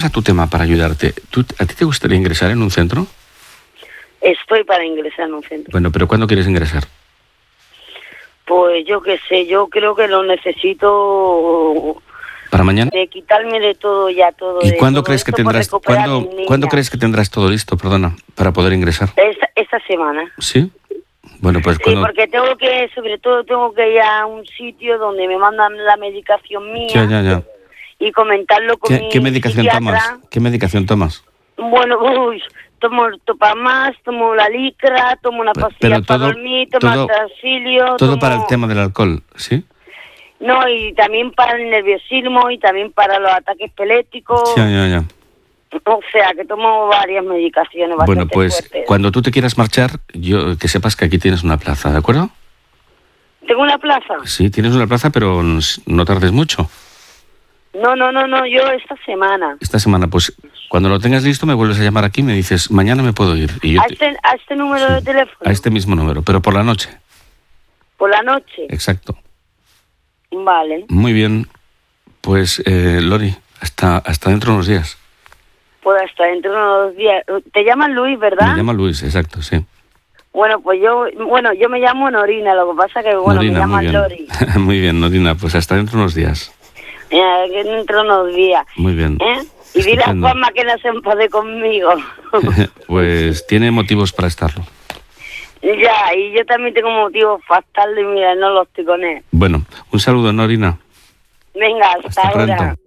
está tu tema para ayudarte? ¿A ti te gustaría ingresar en un centro? Estoy para ingresar en un centro. Bueno, pero ¿cuándo quieres ingresar? Pues yo qué sé, yo creo que lo necesito... ¿Para mañana? De quitarme de todo ya, todo. ¿Y de cuándo todo crees que esto por tendrás, recuperar a ¿cuándo, mis ¿cuándo niñas. crees que tendrás todo listo, perdona, para poder ingresar? Esta semana. ¿Sí? Bueno, pues Sí, cuando... porque tengo que, sobre todo tengo que ir a un sitio donde me mandan la medicación mía Ya. y comentarlo con mi ¿Qué medicación psiquiatra. tomas? ¿Qué medicación tomas? Bueno, tomo el Topamás, tomo la Licra, tomo una pastilla Pero para todo- dormir, tomo todo- Transilio, Todo tomo... para el tema del alcohol, ¿sí? No, y también para el nerviosismo y también para los ataques epilépticos. Ya. O sea, que tomo varias medicaciones bastante Bueno, pues fuertes. cuando tú te quieras marchar, que sepas que aquí tienes una plaza, ¿de acuerdo? ¿Tengo una plaza? Sí, tienes una plaza, pero no tardes mucho. No, yo esta semana. Esta semana, pues cuando lo tengas listo me vuelves a llamar aquí y me dices, mañana me puedo ir. Y yo ¿A este número de teléfono? a este mismo número, pero por la noche. ¿Por la noche? Exacto. Vale. Muy bien. Pues, Lori, hasta dentro de unos días. Pues hasta dentro de unos días. Te llamas Luis, ¿verdad? Me llama Luis, exacto, sí. Bueno, pues yo me llamo Norina, lo que pasa que, Norina, me llaman muy bien. Lori. Muy bien, Norina, pues hasta dentro de unos días. Que dentro de unos días. Muy bien. Y dile a Estupendo. Juanma que no se enfade conmigo. Pues tiene motivos para estarlo. Ya, y yo también tengo motivos para estarle y mira, no lo estoy con él. Bueno, un saludo, Norina. Venga, hasta Hasta ahora. pronto.